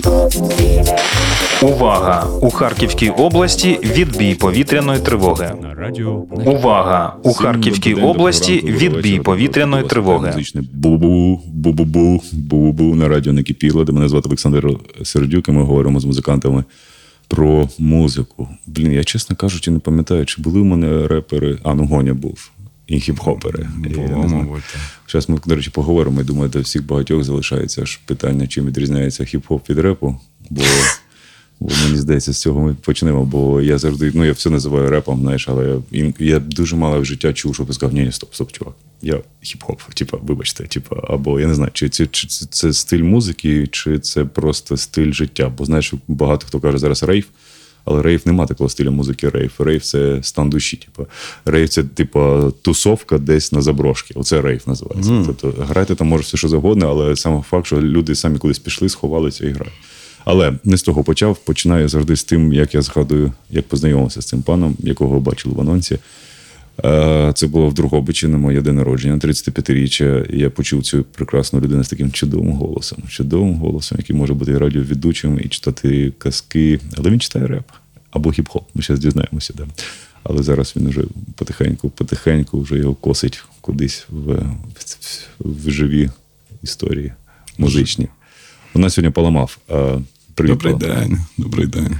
Увага! У Харківській області відбій повітряної тривоги. Увага! У Харківській області відбій повітряної тривоги. Музичне бу-бу-бу на радіо «Накипіло», де мене звати Олександр Сердюк, і ми говоримо з музикантами про музику. Блін, я, чесно кажучи, не пам'ятаю, чи були у мене репери, Гоня був, і хіп-хопери. Було, мабуть. Зараз ми, до речі, поговоримо, і думаю, до всіх багатьох залишається ж питання, чим відрізняється хіп-хоп від репу, бо мені здається, з цього ми почнемо, бо я завжди, я все називаю репом, знаєш, але я дуже мало в життя чув, щоб я сказав, ні, стоп, чувак, я хіп-хоп, вибачте, або я не знаю, чи це стиль музики, чи це просто стиль життя, бо знаєш, багато хто каже зараз рейв, але рейв нема такого стилю музики рейв. Рейв – це стан душі. Рейв – це тусовка десь на заброшці. Оце рейв називається. Тобто грати там може все, що завгодно, але саме факт, що люди самі кудись пішли, сховалися і грають. Але не з того починаю завжди з тим, як я згадую, як познайомився з цим паном, якого бачили в анонсі. Це було в Дрогобичі на моє день народження, 35-річчя. І я почув цю прекрасну людину з таким чудовим голосом, який може бути і радіоведучим, і читати казки. Але він читає реп або хіп-хоп. Ми зараз дізнаємося. Да. Але зараз він вже потихеньку вже його косить кудись в живі історії музичні. У нас сьогодні Паламав. Привіт, Добрий день.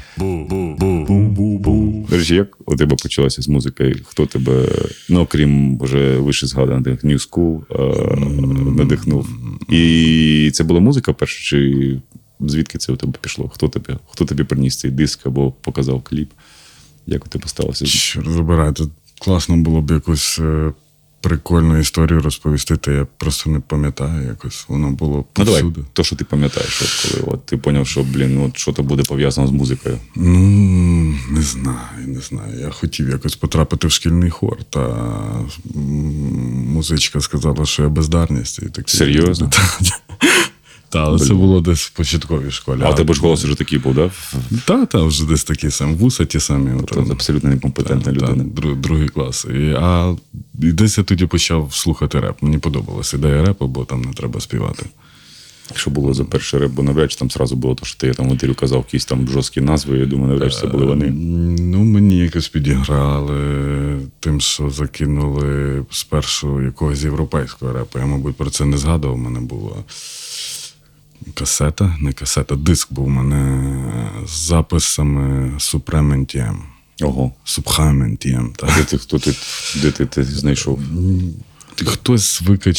До речі, як у тебе почалося з музикою? Хто тебе, окрім вже вище згаданих New School, надихнув? І це була музика перша, чи звідки це у тебе пішло? Хто тобі приніс цей диск або показав кліп? Як у тебе сталося? Що розбирати? Класно було б якусь прикольну історію розповісти, та я просто не пам'ятаю якось. Воно було повсюди. Давай, то, що ти пам'ятаєш, коли ти зрозумів, що, що то буде пов'язано з музикою. Не знаю. Я хотів якось потрапити в шкільний хор, та музичка сказала, що я бездарність. Серйозно? Але це було десь в початковій школі. А у тебе ж голос вже такий був, так? Так, вже десь такий сам. Вуса ті самі. Це абсолютно некомпетентна людина. Другий клас. І десь я тоді почав слухати реп. Мені подобалася ідея репу, бо там не треба співати. Що було за перший реп? Бо навряд чи там зразу було те, що ти там в інтерв'ю казав якісь там жорсткі назви, я думаю, навряд чи це були вони. Мені якось підіграли тим, що закинули спершу якогось європейського репу. Я, мабуть, про це не згадував. У мене була диск був у мене з записами Supreme NTM. Ого. Supreme NTM, так. Де ти знайшов? Хтось викачав